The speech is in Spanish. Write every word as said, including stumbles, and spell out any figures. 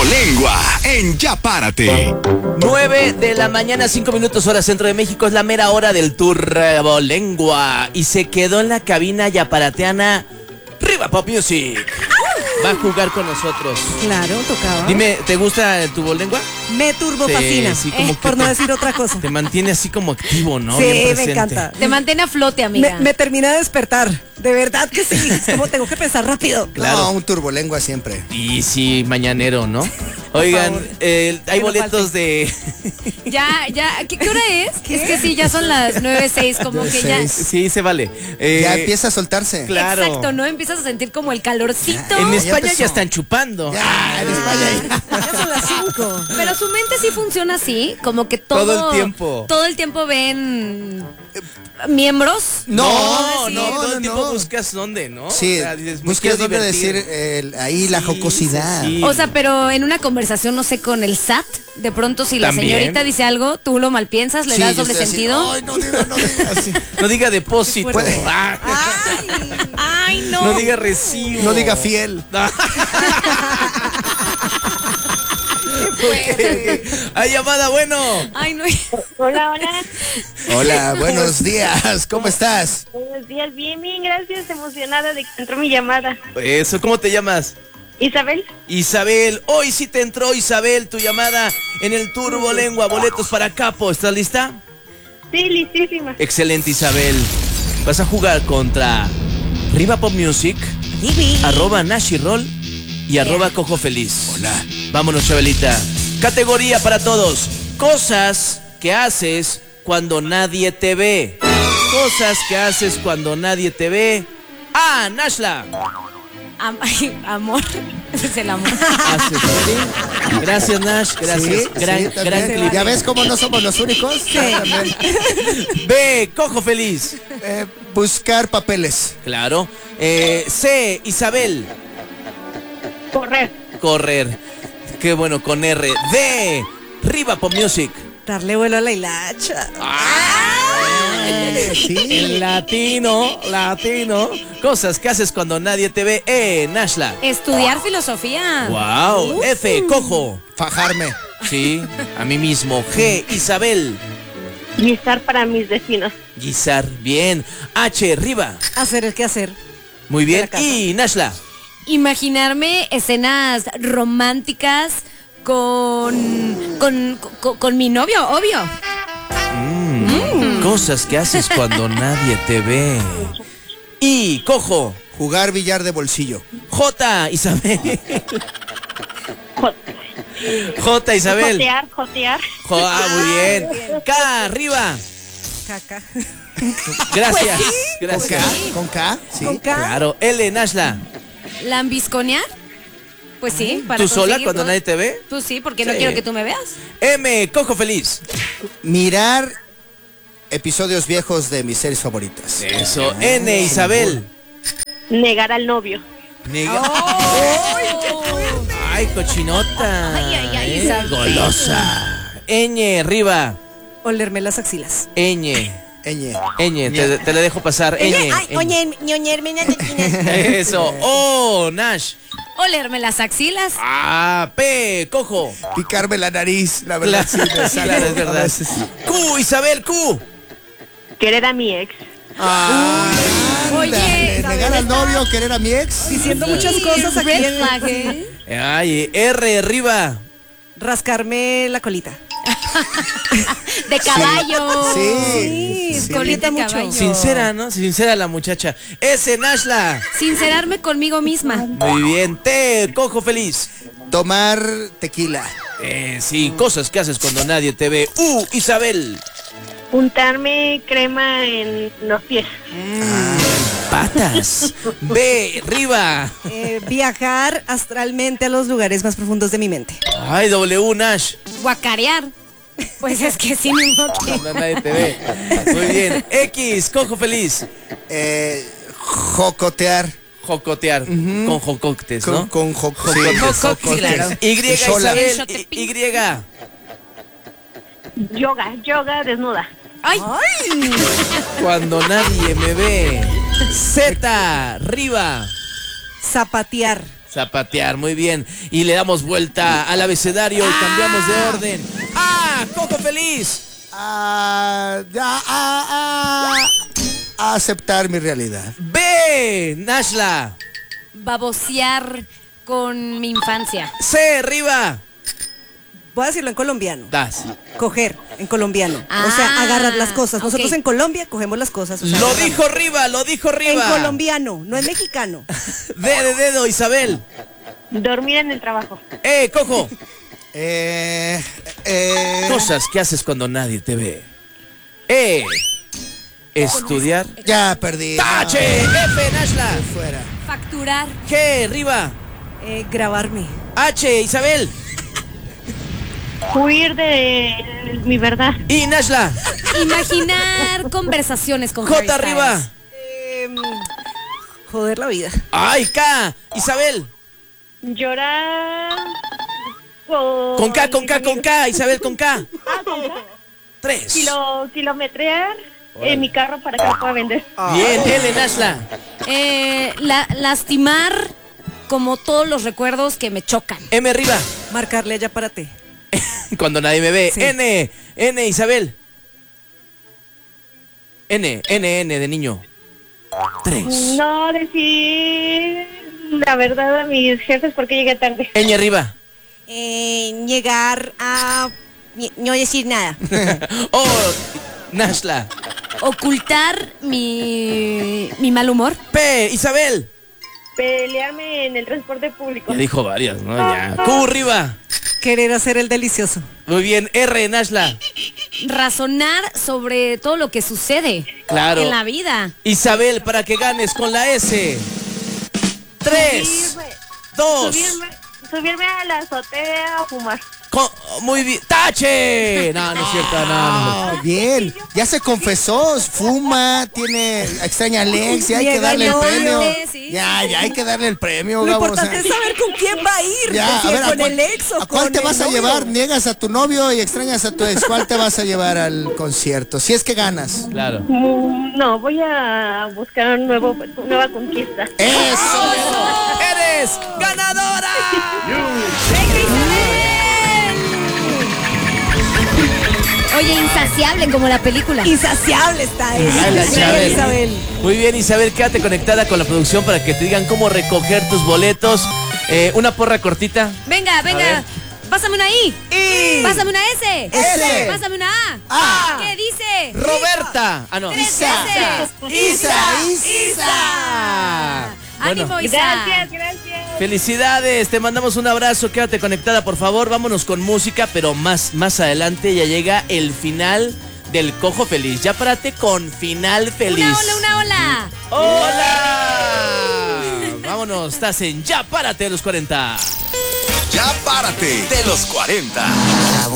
Turbolengua en Ya Párate. nueve de la mañana, cinco minutos hora centro de México. Es la mera hora del Turbolengua. Y se quedó en la cabina yaparateana Riva Pop Music. Va a jugar con nosotros. Claro, tocaba. Dime, ¿te gusta el Turbolengua? Me turbo Sí, fascina, sí, como eh, que por no te- decir otra cosa. Te mantiene así como activo, ¿no? Sí, Bien me presente. encanta. Te mantiene a flote, amiga. Me, me termina de despertar. De verdad que sí. Es como tengo que pensar rápido. Claro. No, un turbolengua siempre. Y sí, mañanero, ¿no? Oigan, favor. eh, hay Que no boletos de... Ya, ya, ¿qué, qué hora es? Es que sí, ya son las nueve seis, como que ya. Sí, se vale. Eh, Ya empieza a soltarse. Claro. Exacto, ¿no? Empiezas a sentir como el calorcito. En ya España empezó. ya están chupando. Ya, en España ya. Ya son las cinco. Pero su mente sí funciona así, como que todo. Todo el tiempo. Todo el tiempo ven miembros. No, No, no, sí. todo no, el tiempo no. buscas dónde, ¿no? Sí, O sea, dices, me buscas quiero dónde divertir. decir el- ahí la Sí, jocosidad. sí, sí. O sea, pero en una conversación, no sé, con el S A T, de pronto si la También. señorita dice algo, tú lo malpiensas, le Sí, das yo doble estoy así, sentido. Ay, no diga, no diga. Sí. No diga depósito. Puede. Ah, Ay, no. no diga recibo. No diga fiel. Hay llamada, bueno. Ay, no. Hola, hola. Hola, buenos días. ¿Cómo estás? Buenos días, bien, bien, gracias. Emocionada de que entró mi llamada. Eso, ¿cómo te llamas? Isabel, Isabel, hoy sí te entró Isabel, tu llamada en el Turbolengua, boletos para Capo, ¿estás lista? sí, listísima. Excelente, Isabel. Vas a jugar contra Riva Pop Music, arroba Nashirol y arroba Cojo Feliz. Hola. Vámonos, Chabelita. Categoría para todos. Cosas que haces cuando nadie te ve. Cosas que haces cuando nadie te ve. Ah, Nashla. Am- ay, amor. Ese es el amor. Haces, ¿sí? Gracias, Nash. Gracias. Sí, gran sí, gran también. clip. ¿Ya ves cómo no somos los únicos? Sí. También. B, Cojo Feliz. Eh, buscar papeles. Claro. Eh, C, Isabel. Correr. Correr. Qué bueno, con R. D, Riva Pop Music. Darle vuelo a la hilacha. Eh, sí. El latino, latino. Cosas que haces cuando nadie te ve. E, Nashla. Estudiar filosofía. Wow. F, Cojo. Fajarme. Sí, a mí mismo. G, Isabel. Guisar para mis vecinos. Guisar. Bien. H, Riva. Hacer el que hacer. Muy bien. De la casa. Y Nashla. Imaginarme escenas románticas con, con, con, con mi novio, obvio. Cosas que haces cuando nadie te ve. Y, Cojo. Jugar billar de bolsillo. J, Isabel. Jo- J, Isabel. Jotear, jotear. Jo- ah, muy bien. K, arriba. Caca. Gracias. ¿Con Gracias. K? ¿Con K? Sí. Con K. Claro. L, Nashla. ¿Lambisconear? Pues sí, para ¿Tú sola conseguir cuando todo. nadie te ve? Pues sí, porque no Sí. quiero que tú me veas. M, Cojo Feliz. Mirar episodios viejos de mis series favoritas. Eso. N, Isabel. Negar al novio. Nega- Ay, cochinota. Ay, ay, ay, ¿eh? Isabel. Golosa. Ñ, arriba. Olerme las axilas. Ñ. Ñ. Ñ, te, te le dejo pasar. Ñ. Ñ. oye, ñoñerme, Eso. O, Nash. Olerme las axilas. Ah, P, Cojo. Picarme la nariz, la verdad. Claro, sí me sale claro, es a verdad. veces. Q, Isabel, Q. Querer a mi ex. Oye, Ándale, negar al novio, querer a mi ex. Diciendo muchas cosas aquí red en flag, ¿eh? Ay, R, arriba. Rascarme la colita. De caballo. Sí. Sí, Colita mucho. caballo. Sincera, ¿no? Sincera la muchacha. S, Nashla. Sincerarme conmigo misma. Muy bien. T, Cojo Feliz. Tomar tequila. Eh, sí, cosas que haces cuando nadie te ve. U, Isabel. Untarme crema en los pies. Patas. B, Riva. Eh, viajar astralmente a los lugares más profundos de mi mente. Ay, W, Nash. Guacarear. Pues es que sí, mi amor, que- Cuando nadie te ve. Muy bien. X, Cojo Feliz. Eh, jocotear. Jocotear. Con jococtes, ¿no? Con, con joco- sí, Jocotes. sí, claro. Y, Sola. Isabel. Y. y. Yoga, yoga desnuda. Ay, Cuando nadie me ve. Z, Riva. Zapatear. Zapatear, muy bien. Y le damos vuelta al abecedario y cambiamos de orden. ¡Ah! ¡Cojo feliz! Ah, ya, ah, ah, a aceptar mi realidad. B. Nashla. Babosear con mi infancia. C. Riva. Voy a decirlo en colombiano. Das. Coger en colombiano. o Ah, sea, agarrar las cosas. Nosotros ok. en Colombia cogemos las cosas. o sea, Lo agarramos. dijo Riva, lo dijo En Riva. colombiano, no es mexicano. D de dedo, Isabel. Dormir en el trabajo. Eh, cojo. Eh, eh, Cosas que haces cuando nadie te ve. E. Estudiar. ya perdí. ¡Tache! F. Nashla. No, fuera. Facturar. G. Riva. Eh, grabarme. H. Isabel. Huir de mi verdad. Y Nashla. Imaginar conversaciones con Harry J. Styles. Riva. Em, joder la vida. Ay, K. Isabel. Llorar. Con, Con K, con K, con K. Isabel con K. Ah, con K. Tres. Kilo, kilometrear en mi carro para que lo pueda vender. Bien, L. Nashla. Eh, la- lastimar como todos los recuerdos que me chocan. M. Riva. Marcarle allá para ti. Cuando nadie me ve. Sí. N. N. Isabel. N. N. N de niño. Tres. No decir la verdad a mis jefes porque llegué tarde. Ñ. Riva. Eh, llegar a no decir nada. O. Nashla. Ocultar mi, mi mal humor. P. Isabel. Pelearme en el transporte público. Ya dijo varias, ¿no? Ya. Q. Riva. Querer hacer el delicioso. Muy bien. R. Nashla. Razonar sobre todo lo que sucede Claro. en la vida. Isabel, para que ganes con la S. Tres. Subirme, Dos. subirme, subirme a la azotea a fumar. Con- muy bien. ¡Tache! No, no es cierto, no, no. Ah, bien, ya se confesó, fuma, tiene extraña a Alex, ya hay que Llega darle el el novio. premio. Sí, Ya, ya hay que darle el premio, Lo Gabo, o importante sea, es saber con quién va a ir. ya, si a ver, ¿a con cuál, el ex o ¿a cuál con te el vas a novio. llevar? Niegas a tu novio y extrañas a tu ex, ¿cuál te vas a llevar al concierto? Si es que ganas. Claro. Mm, No, voy a buscar un nuevo, nueva conquista. ¡Eso! ¡Eres ganadora! Oye, insaciable como la película. Insaciable está él. Ay, la Isabel. Isabel. Muy bien, Isabel, quédate conectada con la producción para que te digan cómo recoger tus boletos. Eh, una porra cortita. Venga, ver. venga. Pásame una I. I. Pásame una S. S. Pásame una A. A. ¿Qué dice? Roberta. Ah, no. Tres Isa. veces. Isa, Isa. Ah. Ánimo, Bueno, Isa. Gracias, gracias. felicidades, te mandamos un abrazo, quédate conectada, por favor. Vámonos con música, pero más, más adelante ya llega el final del Cojo Feliz. Ya párate con final feliz. Una ola, una ola. ¡Hola! Vámonos, estás en Ya Párate de los cuarenta. Ya párate de los cuarenta.